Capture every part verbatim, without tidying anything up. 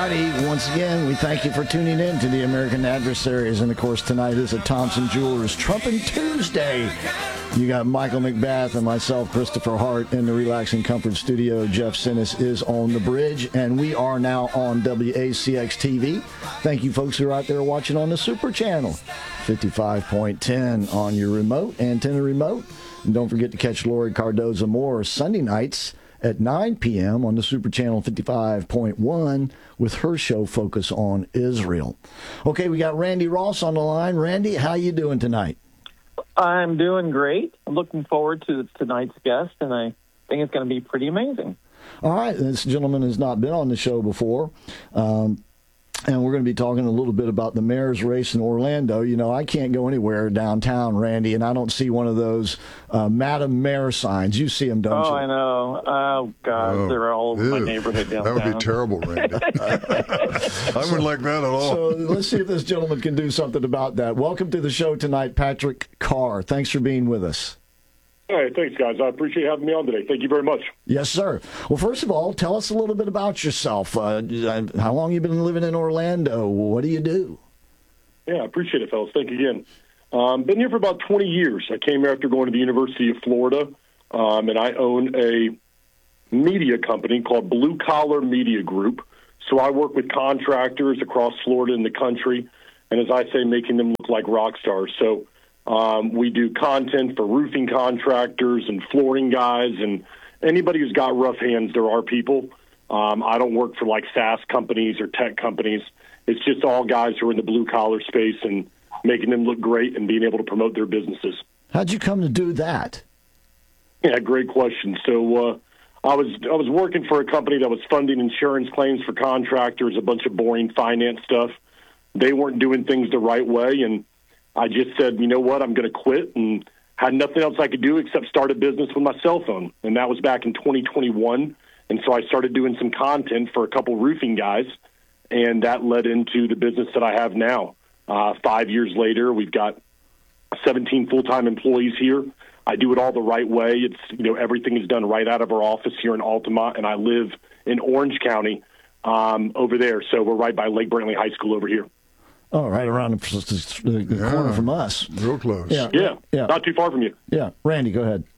everybody. Once again, we thank you for tuning in to the American Adversaries. And, of course, tonight is a Thompson Jewelers Trumpin' Tuesday. You got Michael McBath and myself, Christopher Hart, in the Relaxing Comfort Studio. Jeff Sinnis is on the bridge, and we are now on W A C X T V. Thank you, folks who are out there watching on the Super Channel, fifty-five point ten on your remote, antenna remote. And don't forget to catch Lori Cardoza Moore Sunday nights at nine p.m. on the Super Channel fifty-five point one with her show Focus on Israel. Okay, we got Randy Ross on the line. Randy, how you doing tonight? I'm doing great. I'm looking forward to tonight's guest, and I think it's going to be pretty amazing. All right, this gentleman has not been on the show before. Um, And we're going to be talking a little bit about the mayor's race in Orlando. You know, I can't go anywhere downtown, Randy, and I don't see one of those uh, Madam Mayor signs. You see them, don't oh, you? Oh, I know. Oh, God, oh, they're all over ew. my neighborhood downtown. That would be terrible, Randy. I wouldn't like that at all. So let's see if this gentleman can do something about that. Welcome to the show tonight, Patrick Carr. Thanks for being with us. All right, thanks, guys. I appreciate having me on today. Thank you very much. Yes, sir. Well, first of all, tell us a little bit about yourself. Uh, how long you been living in Orlando? What do you do? Yeah, I appreciate it, fellas. Thank you again. Um, been here for about twenty years. I came here after going to the University of Florida, um, and I own a media company called Blue Collar Media Group. So I work with contractors across Florida and the country, and as I say, making them look like rock stars. So Um, we do content for roofing contractors and flooring guys and anybody who's got rough hands. There are people. Um, I don't work for like SaaS companies or tech companies. It's just all guys who are in the blue collar space and making them look great and being able to promote their businesses. How'd you come to do that? Yeah, great question. So uh, I was I was working for a company that was funding insurance claims for contractors, a bunch of boring finance stuff. They weren't doing things the right way, and I just said, you know what, I'm going to quit, and had nothing else I could do except start a business with my cell phone. And that was back in twenty twenty-one. And so I started doing some content for a couple roofing guys, and that led into the business that I have now. Uh, five years later, we've got seventeen full-time employees here. I do it all the right way. It's, you know, everything is done right out of our office here in Altamont, and I live in Orange County um, over there. So we're right by Lake Brantley High School over here. Oh, right around the, the, the yeah, corner from us. Real close. Yeah, yeah, yeah, not too far from you. Yeah. Randy, go ahead.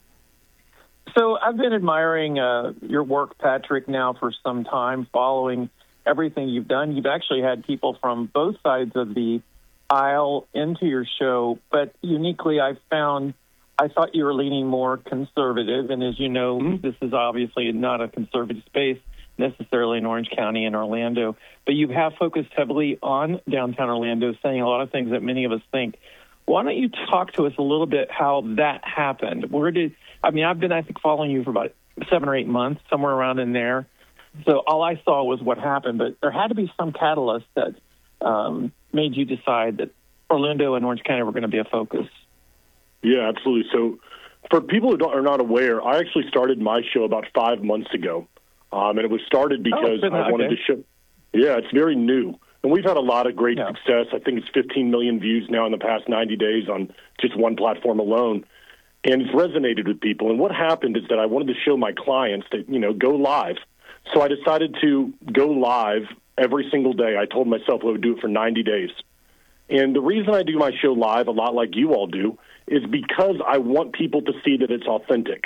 So I've been admiring uh, your work, Patrick, now for some time, following everything you've done. You've actually had people from both sides of the aisle into your show, but uniquely I found, I thought you were leaning more conservative, and as you know, mm-hmm. this is obviously not a conservative space necessarily in Orange County and Orlando, but you have focused heavily on downtown Orlando, saying a lot of things that many of us think. Why don't you talk to us a little bit how that happened? Where did, I mean, I've been, I think, following you for about seven or eight months, somewhere around in there. So all I saw was what happened, but there had to be some catalyst that um, made you decide that Orlando and Orange County were going to be a focus. Yeah, absolutely. So for people who don't, are not aware, I actually started my show about five months ago. Um, and it was started because oh, I wanted okay. to show. Yeah, it's very new. And we've had a lot of great yeah. success. I think it's fifteen million views now in the past ninety days on just one platform alone. And it's resonated with people. And what happened is that I wanted to show my clients that, you know, go live. So I decided to go live every single day. I told myself I would do it for ninety days. And the reason I do my show live, a lot like you all do, is because I want people to see that it's authentic.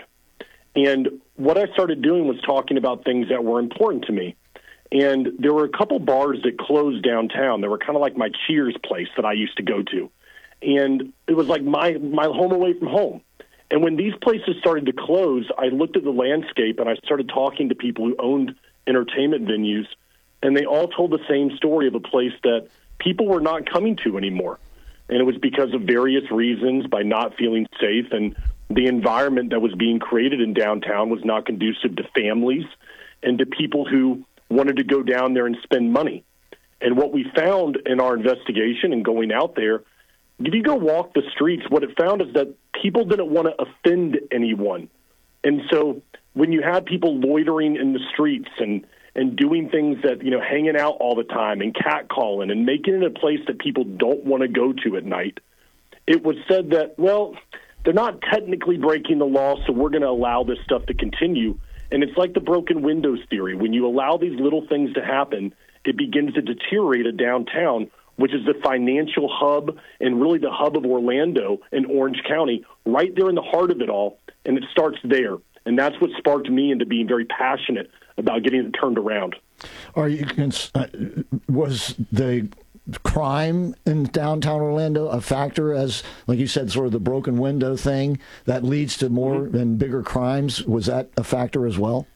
And what I started doing was talking about things that were important to me. And there were a couple bars that closed downtown. They were kind of like my Cheers place that I used to go to. And it was like my, my home away from home. And when these places started to close, I looked at the landscape and I started talking to people who owned entertainment venues. And they all told the same story of a place that people were not coming to anymore. And it was because of various reasons, by not feeling safe, and the environment that was being created in downtown was not conducive to families and to people who wanted to go down there and spend money. And what we found in our investigation and going out there, if you go walk the streets, what it found is that people didn't want to offend anyone. And so when you had people loitering in the streets and, and doing things that, you know, hanging out all the time and catcalling and making it a place that people don't want to go to at night, it was said that, well, they're not technically breaking the law, so we're going to allow this stuff to continue. And it's like the broken windows theory. When you allow these little things to happen, it begins to deteriorate a downtown, which is the financial hub and really the hub of Orlando and Orange County, right there in the heart of it all. And it starts there. And that's what sparked me into being very passionate about getting it turned around. Are you cons- uh, was the crime in downtown Orlando a factor, as, like you said, sort of the broken window thing that leads to more mm-hmm. and bigger crimes? Was that a factor as well?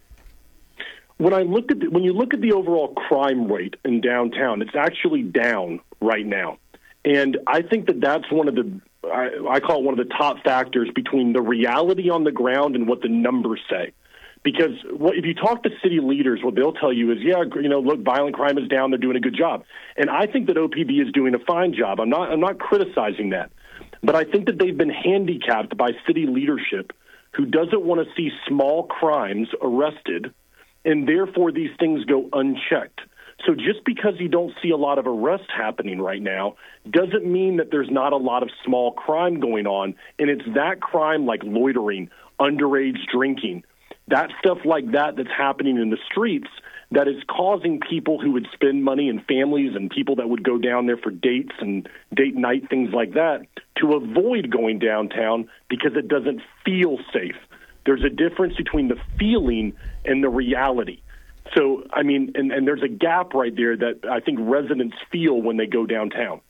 When I look at the, when you look at the overall crime rate in downtown, it's actually down right now, and I think that that's one of the I, I call it one of the top factors between the reality on the ground and what the numbers say. Because what, if you talk to city leaders, what they'll tell you is, yeah, you know, look, violent crime is down. They're doing a good job. And I think that O P B is doing a fine job. I'm not, I'm not criticizing that. But I think that they've been handicapped by city leadership who doesn't want to see small crimes arrested, and therefore these things go unchecked. So just because you don't see a lot of arrests happening right now doesn't mean that there's not a lot of small crime going on. And it's that crime like loitering, underage drinking, that stuff like that that's happening in the streets that is causing people who would spend money and families and people that would go down there for dates and date night, things like that, to avoid going downtown because it doesn't feel safe. There's a difference between the feeling and the reality. So, I mean, and, and there's a gap right there that I think residents feel when they go downtown.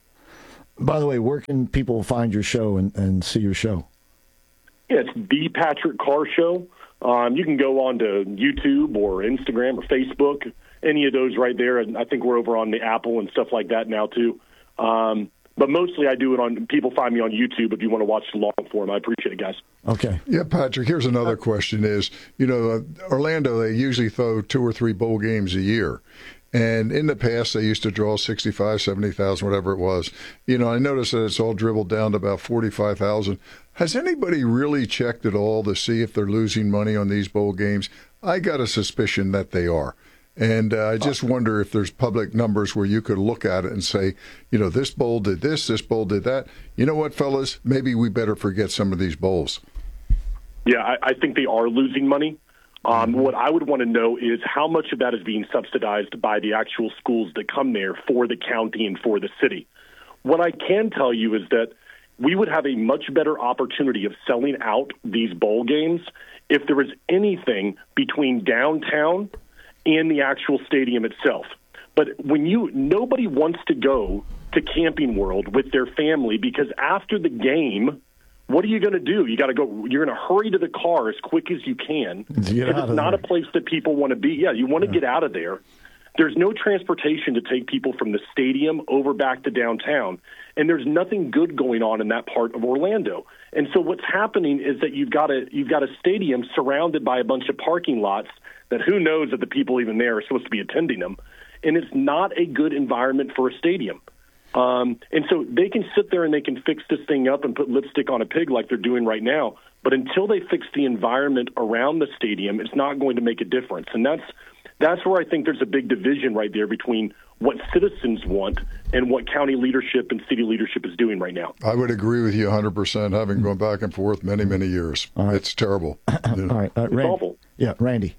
By the way, where can people find your show and, and see your show? Yeah, it's The Patrick Carr Show. Um, you can go on to YouTube or Instagram or Facebook, any of those right there. And I think we're over on the Apple and stuff like that now, too. Um, but mostly I do it on, people find me on YouTube if you want to watch the long form. I appreciate it, guys. Okay. Yeah, Patrick, here's another question is, you know, uh, Orlando, they usually throw two or three bowl games a year. And in the past, they used to draw sixty-five, seventy thousand, whatever it was. You know, I noticed that it's all dribbled down to about forty-five thousand. Has anybody really checked at all to see if they're losing money on these bowl games? I got a suspicion that they are. And uh, I just wonder if there's public numbers where you could look at it and say, you know, this bowl did this, this bowl did that. You know what, fellas? Maybe we better forget some of these bowls. Yeah, I, I think they are losing money. Um, what I would want to know is how much of that is being subsidized by the actual schools that come there for the county and for the city. What I can tell you is that we would have a much better opportunity of selling out these bowl games if there was anything between downtown and the actual stadium itself. But when you, nobody wants to go to Camping World with their family because after the game, what are you going to do? You got to go. You're going to hurry to the car as quick as you can because it's not there. A place that people want to be. Yeah, you want to yeah. get out of there. There's no transportation to take people from the stadium over back to downtown, and there's nothing good going on in that part of Orlando. And so what's happening is that you've got a you've got a stadium surrounded by a bunch of parking lots that who knows that the people even there are supposed to be attending them, and it's not a good environment for a stadium. Um, and so they can sit there and they can fix this thing up and put lipstick on a pig like they're doing right now. But until they fix the environment around the stadium, it's not going to make a difference. And that's that's where I think there's a big division right there between what citizens want and what county leadership and city leadership is doing right now. I would agree with you one hundred percent, having gone back and forth many, many years. Right. It's terrible. All right. Uh, it's Randy. awful. Yeah, Randy.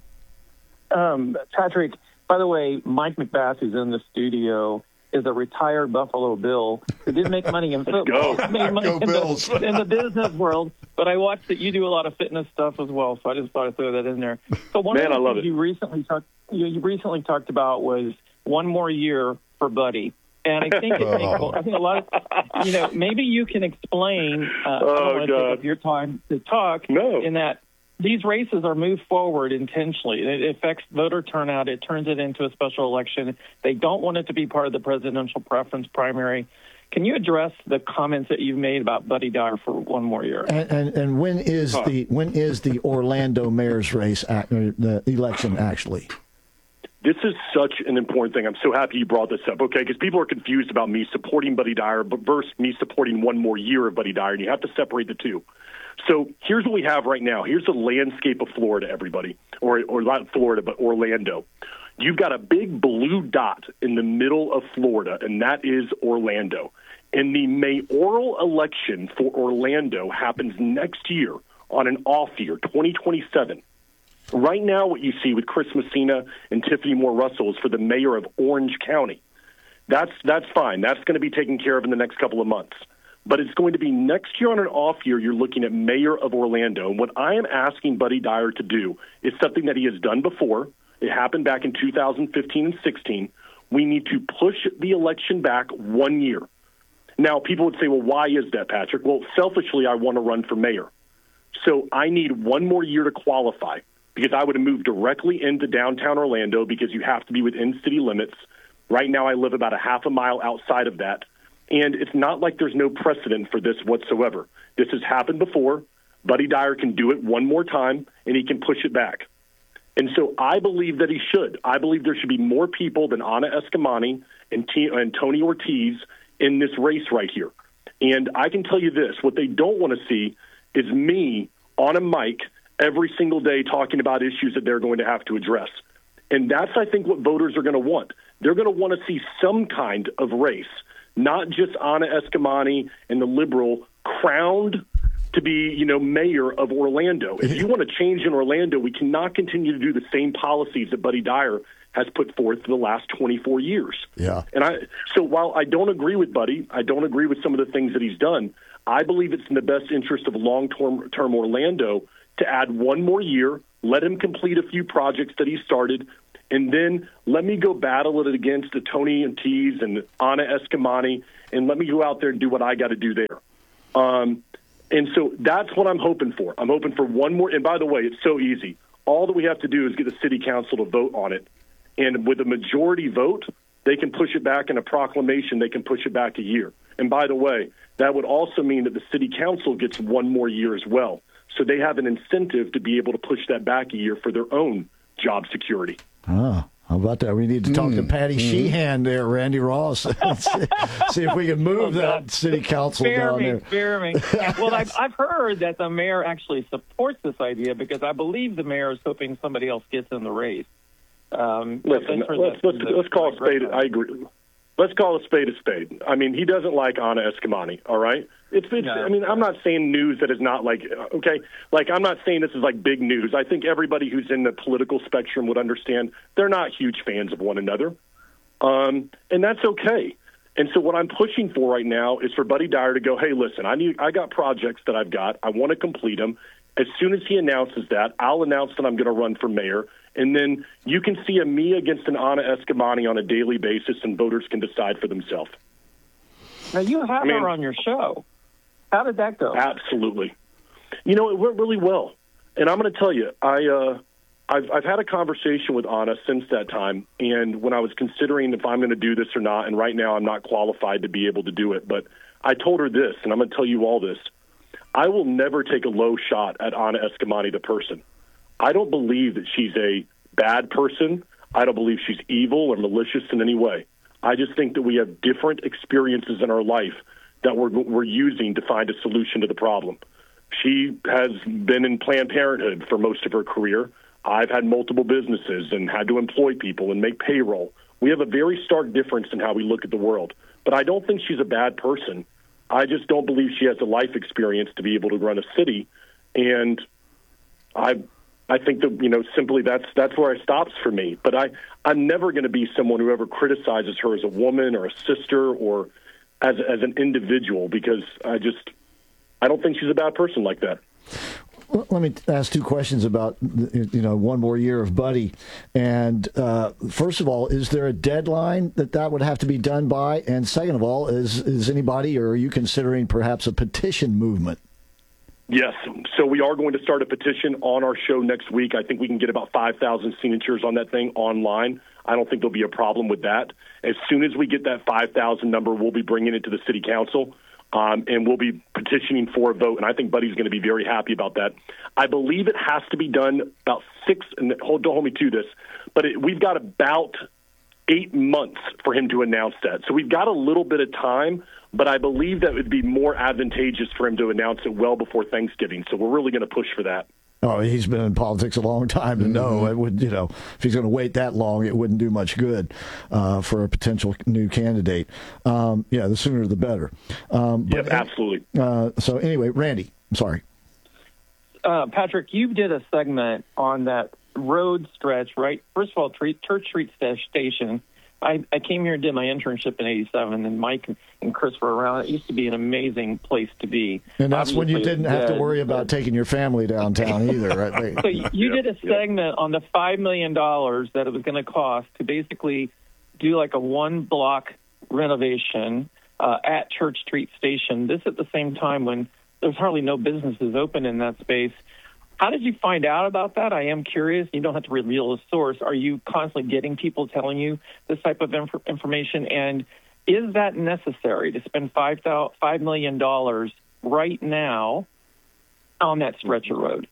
Um, Patrick, by the way, Mike McBath, who's in the studio, is a retired Buffalo Bill who didn't make money in football. Go. Made money Go in, Bills. the, in the business world. But I watched that you do a lot of fitness stuff as well, so I just thought I'd throw that in there. So one Man, of the I love things it. you recently talked you, you recently talked about was one more year for Buddy. And I think it makes, Oh. I think a lot of, you know, maybe you can explain, uh, I Oh, don't want to God. take up your time to talk, No. in that these races are moved forward intentionally. It affects voter turnout. It turns it into a special election. They don't want it to be part of the presidential preference primary. Can you address the comments that you've made about Buddy Dyer for one more year? And and, and when is Huh. the when is the Orlando mayor's race, act, or the election actually? This is such an important thing. I'm so happy you brought this up, okay? Because people are confused about me supporting Buddy Dyer but versus me supporting one more year of Buddy Dyer, and you have to separate the two. So here's what we have right now. Here's the landscape of Florida, everybody, or or not Florida, but Orlando. You've got a big blue dot in the middle of Florida, and that is Orlando. And the mayoral election for Orlando happens next year on an off year, twenty twenty-seven. Right now, what you see with Chris Messina and Tiffany Moore Russell is for the mayor of Orange County. That's that's fine. That's going to be taken care of in the next couple of months. But it's going to be next year on an off year, you're looking at mayor of Orlando. And what I am asking Buddy Dyer to do is something that he has done before. It happened back in two thousand fifteen and sixteen. We need to push the election back one year. Now, people would say, well, why is that, Patrick? Well, selfishly, I want to run for mayor. So I need one more year to qualify, because I would have moved directly into downtown Orlando because you have to be within city limits. Right now I live about a half a mile outside of that. And it's not like there's no precedent for this whatsoever. This has happened before. Buddy Dyer can do it one more time, and he can push it back. And so I believe that he should. I believe there should be more people than Anna Eskamani and, T- and Tony Ortiz in this race right here. And I can tell you this, what they don't want to see is me on a mic every single day talking about issues that they're going to have to address. And that's, I think, what voters are going to want. They're going to want to see some kind of race, not just Anna Eskamani and the liberal crowned to be, you know, mayor of Orlando. If you want to change in Orlando, we cannot continue to do the same policies that Buddy Dyer has put forth for the last twenty-four years. Yeah. And I, so while I don't agree with Buddy, I don't agree with some of the things that he's done, I believe it's in the best interest of long-term term Orlando to add one more year, let him complete a few projects that he started, and then let me go battle it against the Tony Ortiz and Anna Eskamani, and let me go out there and do what I got to do there. Um, and so that's what I'm hoping for. I'm hoping for one more. And by the way, it's so easy. All that we have to do is get the city council to vote on it. And with a majority vote, they can push it back in a proclamation. They can push it back a year. And by the way, that would also mean that the city council gets one more year as well. So they have an incentive to be able to push that back a year for their own job security. Oh, how about that? We need to talk mm. to Patty mm. Sheehan there, Randy Ross. see, see if we can move oh, that city council spare down me, there. Spare me. Well, I've, I've heard that the mayor actually supports this idea because I believe the mayor is hoping somebody else gets in the race. Um, Listen, let's, let's, let's call a spade. I agree. Let's call a spade a spade. I mean, he doesn't like Anna Eskamani, all right? It's, it's no. I mean, I'm not saying news that is not like, okay, like I'm not saying this is like big news. I think everybody who's in the political spectrum would understand they're not huge fans of one another. Um, and that's okay. And so what I'm pushing for right now is for Buddy Dyer to go, hey, listen, I need, I got projects that I've got. I want to complete them. As soon as he announces that, I'll announce that I'm going to run for mayor. And then you can see a me against an Anna Eskamani on a daily basis, and voters can decide for themselves. Now, you have I mean, her on your show. How did that go? Absolutely. You know, it went really well. And I'm going to tell you, I, uh, I've, I've had a conversation with Anna since that time, and when I was considering if I'm going to do this or not, and right now I'm not qualified to be able to do it, but I told her this, and I'm going to tell you all this. I will never take a low shot at Anna Eskamani, the person. I don't believe that she's a bad person. I don't believe she's evil or malicious in any way. I just think that we have different experiences in our life that we're, we're using to find a solution to the problem. She has been in Planned Parenthood for most of her career. I've had multiple businesses and had to employ people and make payroll. We have a very stark difference in how we look at the world. But I don't think she's a bad person. I just don't believe she has the life experience to be able to run a city. And I I think that, you know, simply that's that's where it stops for me. But I, I'm never going to be someone who ever criticizes her as a woman or a sister or as as an individual, because I just I don't think she's a bad person like that. Well, let me ask two questions about, you know, one more year of Buddy. And uh, first of all, is there a deadline that that would have to be done by? And second of all, is is anybody, or are you considering perhaps a petition movement? Yes. So we are going to start a petition on our show next week. I think we can get about five thousand signatures on that thing online. I don't think there'll be a problem with that. As soon as we get that five thousand number, we'll be bringing it to the city council, um, and we'll be petitioning for a vote. And I think Buddy's going to be very happy about that. I believe it has to be done about six, and hold, don't hold me to this, but it, we've got about eight months for him to announce that. So we've got a little bit of time, but I believe that would be more advantageous for him to announce it well before Thanksgiving. So we're really going to push for that. Oh, he's been in politics a long time to know. It would, you know, if he's going to wait that long, it wouldn't do much good uh, for a potential new candidate. Um, yeah, the sooner the better. Um, but, yeah, absolutely. Uh, so anyway, Randy, I'm sorry. Uh, Patrick, you did a segment on that road stretch, right? First of all, Church Street Station. I, I came here and did my internship in eighty-seven, and Mike and Chris were around. It used to be an amazing place to be. And that's Obviously, when you didn't have dead, to worry about taking your family downtown either, right? So you did a segment on the five million dollars that it was going to cost to basically do like a one-block renovation uh, at Church Street Station. This at the same time when there's hardly no businesses open in that space. How did you find out about that? I am curious. You don't have to reveal the source. Are you constantly getting people telling you this type of inf- information? And is that necessary to spend five million dollars right now on that stretch of road?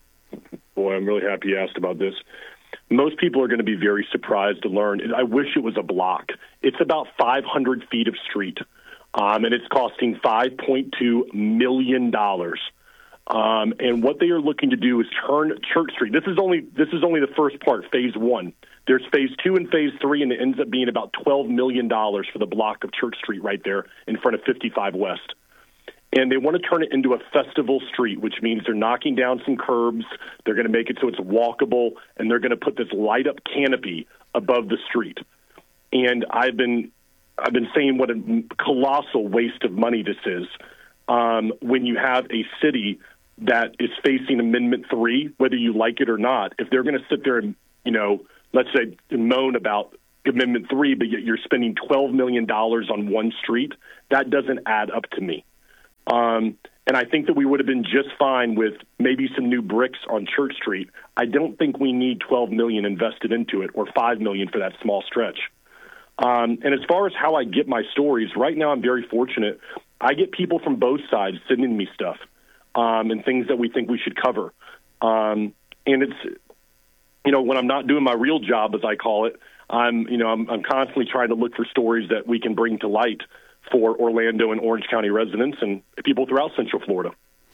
Boy, I'm really happy you asked about this. Most people are going to be very surprised to learn. I wish it was a block. It's about five hundred feet of street, um, and it's costing five point two million dollars. Um, and what they are looking to do is turn Church Street. This is only this is only the first part, phase one. There's phase two and phase three, and it ends up being about twelve million dollars for the block of Church Street right there in front of fifty-five West. And they want to turn it into a festival street, which means they're knocking down some curbs. They're going to make it so it's walkable, and they're going to put this light-up canopy above the street. And I've been I've been saying what a colossal waste of money this is um, when you have a city that is facing Amendment three, whether you like it or not. If they're going to sit there and, you know, let's say moan about Amendment three, but yet you're spending twelve million dollars on one street, that doesn't add up to me. Um, and I think that we would have been just fine with maybe some new bricks on Church Street. I don't think we need twelve million dollars invested into it or five million dollars for that small stretch. Um, and as far as how I get my stories, right now I'm very fortunate. I get people from both sides sending me stuff. Um, and things that we think we should cover. Um, and it's, you know, when I'm not doing my real job, as I call it, I'm, you know, I'm, I'm constantly trying to look for stories that we can bring to light for Orlando and Orange County residents and people throughout Central Florida.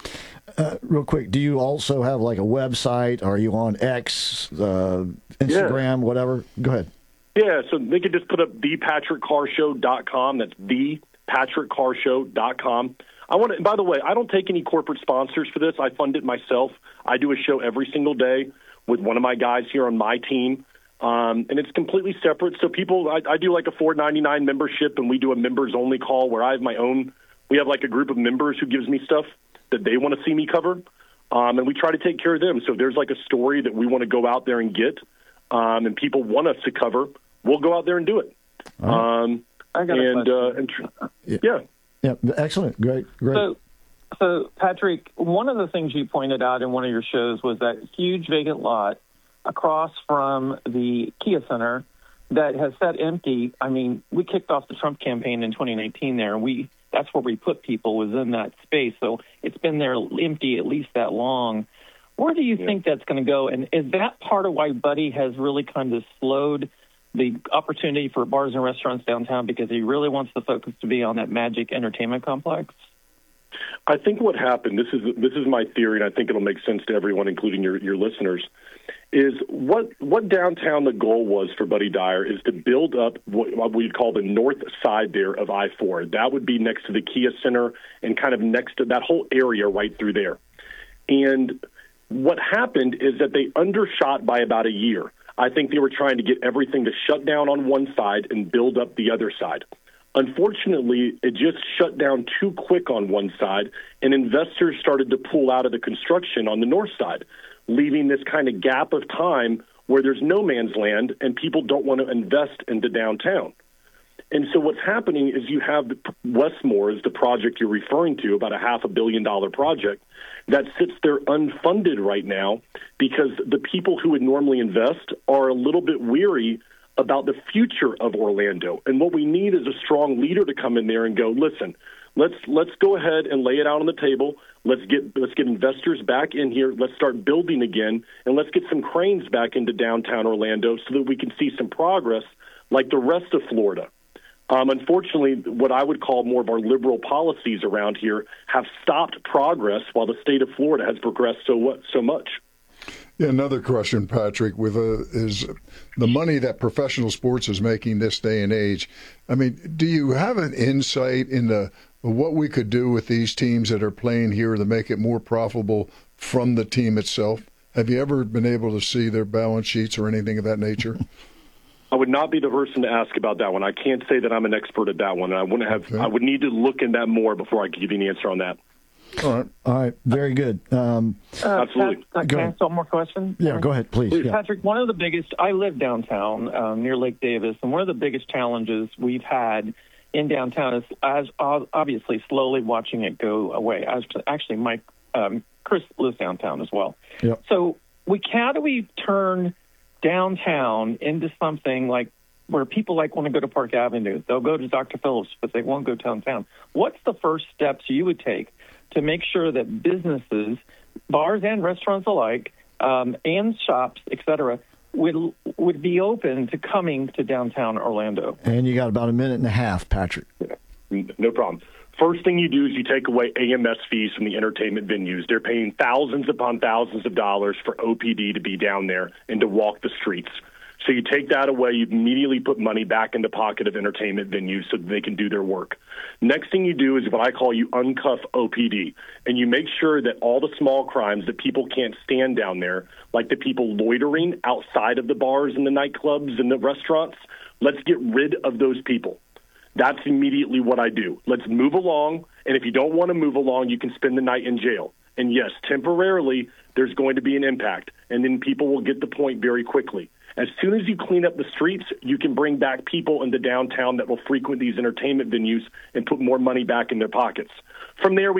Uh, real quick, do you also have like a website? Are you on X, uh, Instagram, yeah. whatever? Go ahead. Yeah, so they could just put up the patrick carr show dot com. That's the patrick carr show dot com. I want to, by the way, I don't take any corporate sponsors for this. I fund it myself. I do a show every single day with one of my guys here on my team, um, and it's completely separate. So people, I, I do like a four ninety-nine membership, and we do a members-only call where I have my own. We have like a group of members who gives me stuff that they want to see me cover, um, and we try to take care of them. So if there's like a story that we want to go out there and get, um, and people want us to cover, we'll go out there and do it. Right. Um, I got and, a uh, and tr- yeah. yeah. Yeah, excellent. Great, great. So, so, Patrick, one of the things you pointed out in one of your shows was that huge vacant lot across from the Kia Center that has sat empty. I mean, we kicked off the Trump campaign in twenty nineteen there, and we that's where we put people was in that space. So it's been there empty at least that long. Where do you yeah. think that's going to go? And is that part of why Buddy has really kind of slowed the opportunity for bars and restaurants downtown because he really wants the focus to be on that Magic Entertainment Complex? I think what happened, this is this is my theory, and I think it'll make sense to everyone, including your, your listeners, is what what downtown the goal was for Buddy Dyer is to build up what we'd call the north side there of I four. That would be next to the Kia Center and kind of next to that whole area right through there. And what happened is that they undershot by about a year. I think they were trying to get everything to shut down on one side and build up the other side. Unfortunately, it just shut down too quick on one side, and investors started to pull out of the construction on the north side, leaving this kind of gap of time where there's no man's land and people don't want to invest into downtown. And so what's happening is you have Westmore is the project you're referring to, about a half a billion dollar project that sits there unfunded right now because the people who would normally invest are a little bit weary about the future of Orlando. And what we need is a strong leader to come in there and go, listen, let's let's go ahead and lay it out on the table. Let's get let's get investors back in here. Let's start building again, and let's get some cranes back into downtown Orlando so that we can see some progress like the rest of Florida. Um, unfortunately, what I would call more of our liberal policies around here have stopped progress while the state of Florida has progressed so so much. Yeah, another question, Patrick, with uh, is the money that professional sports is making this day and age. I mean, do you have an insight into what we could do with these teams that are playing here to make it more profitable from the team itself? Have you ever been able to see their balance sheets or anything of that nature? I would not be the person to ask about that one. I can't say that I'm an expert at that one. And I wouldn't have. Okay. I would need to look in that more before I could give you an answer on that. All right. All right. Very good. Um, Uh, Absolutely. Pat, uh, Go can I ahead. ask one more question? yeah, go ahead, please. Yeah. Patrick, one of the biggest, I live downtown um, near Lake Davis, and one of the biggest challenges we've had in downtown is as obviously slowly watching it go away. As actually, Mike, um, Chris lives downtown as well. Yep. So we how do we turn downtown into something like where people like want to go to Park Avenue? They'll go to Doctor Phillips, but they won't go downtown. What's the first steps you would take to make sure that businesses, bars and restaurants alike, um, and shops, et cetera, would would be open to coming to downtown Orlando? And you got about a minute and a half, Patrick. No problem. First thing you do is you take away A M S fees from the entertainment venues. They're paying thousands upon thousands of dollars for O P D to be down there and to walk the streets. So you take that away, you immediately put money back in the pocket of entertainment venues so that they can do their work. Next thing you do is what I call you uncuff O P D, and you make sure that all the small crimes that people can't stand down there, like the people loitering outside of the bars and the nightclubs and the restaurants, let's get rid of those people. That's immediately what I do. Let's move along, and if you don't want to move along, you can spend the night in jail. And yes, temporarily, there's going to be an impact, and then people will get the point very quickly. As soon as you clean up the streets, you can bring back people into downtown that will frequent these entertainment venues and put more money back in their pockets. From there, we